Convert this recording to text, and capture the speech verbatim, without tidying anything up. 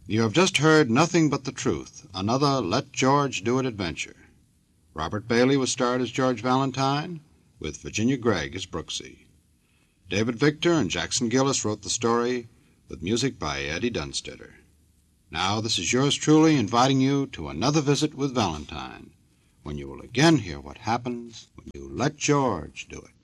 You have just heard Nothing But the Truth, another Let George Do It adventure. Robert Bailey was starred as George Valentine, with Virginia Gregg as Brooksy. David Victor and Jackson Gillis wrote the story, with music by Eddie Dunstedter. Now this is yours truly inviting you to another visit with Valentine, when you will again hear what happens when you let George do it.